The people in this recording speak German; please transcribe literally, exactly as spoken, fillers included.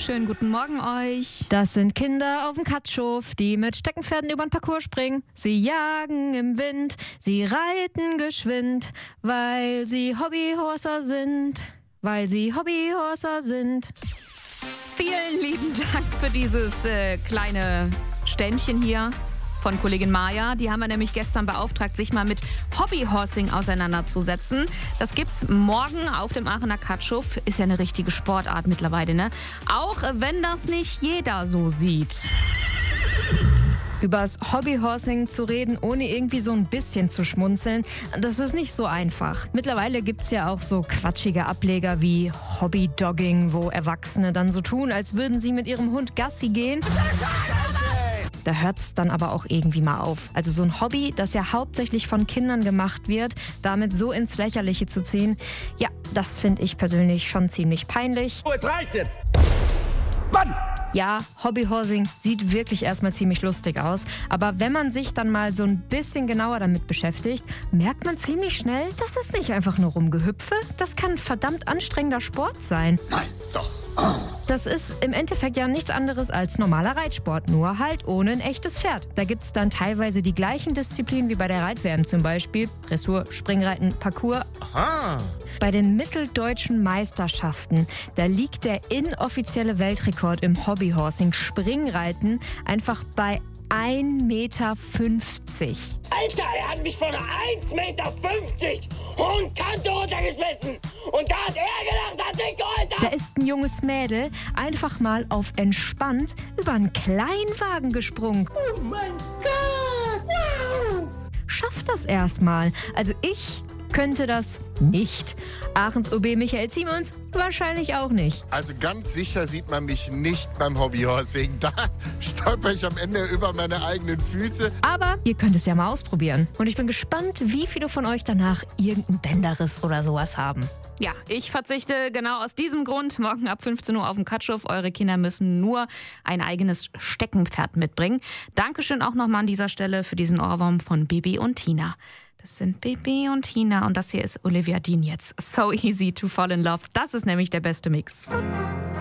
Schönen guten Morgen euch. Das sind Kinder auf dem Katschhof, die mit Steckenpferden über den Parcours springen. Sie jagen im Wind, sie reiten geschwind, weil sie Hobbyhorser sind. Weil sie Hobbyhorser sind. Vielen lieben Dank für dieses äh, kleine Ständchen hier von Kollegin Maja. Die haben wir nämlich gestern beauftragt, sich mal mit Hobbyhorsing auseinanderzusetzen. Das gibt's morgen auf dem Aachener Katschhof. Ist ja eine richtige Sportart mittlerweile, ne? Auch wenn das nicht jeder so sieht. Übers Hobbyhorsing zu reden, ohne irgendwie so ein bisschen zu schmunzeln, das ist nicht so einfach. Mittlerweile gibt's ja auch so quatschige Ableger wie Hobbydogging, wo Erwachsene dann so tun, als würden sie mit ihrem Hund Gassi gehen. Da hört's dann aber auch irgendwie mal auf. Also so ein Hobby, das ja hauptsächlich von Kindern gemacht wird, damit so ins Lächerliche zu ziehen, ja, das finde ich persönlich schon ziemlich peinlich. Oh, es reicht jetzt! Mann! Ja, Hobbyhorsing sieht wirklich erstmal ziemlich lustig aus, aber wenn man sich dann mal so ein bisschen genauer damit beschäftigt, merkt man ziemlich schnell, das ist nicht einfach nur Rumgehüpfe, das kann ein verdammt anstrengender Sport sein. Nein, doch. Das ist im Endeffekt ja nichts anderes als normaler Reitsport, nur halt ohne ein echtes Pferd. Da gibt's dann teilweise die gleichen Disziplinen wie bei der Reitwehr zum Beispiel. Dressur, Springreiten, Parcours. Aha. Bei den mitteldeutschen Meisterschaften, da liegt der inoffizielle Weltrekord im Hobbyhorsing Springreiten einfach bei ein Meter fünfzig. Alter, er hat mich von ein Meter fünfzig und Kante runtergeschmissen. Und da hat er gedacht, dass ich geholt Da habe. ist ein junges Mädel einfach mal auf entspannt über einen Kleinwagen gesprungen. Oh mein Gott! Wow! Schafft das erstmal. Also ich könnte das nicht. Aachens O B Michael Ziemons wahrscheinlich auch nicht. Also ganz sicher sieht man mich nicht beim Hobbyhorsing. Da stolper ich am Ende über meine eigenen Füße. Aber ihr könnt es ja mal ausprobieren. Und ich bin gespannt, wie viele von euch danach irgendeinen Bänderriss oder sowas haben. Ja, ich verzichte genau aus diesem Grund morgen ab fünfzehn Uhr auf dem Katschhof. Eure Kinder müssen nur ein eigenes Steckenpferd mitbringen. Dankeschön auch nochmal an dieser Stelle für diesen Ohrwurm von Bibi und Tina. Das sind Bibi und Tina und das hier ist Olivia Dean jetzt. So easy to fall in love. Das ist nämlich der beste Mix.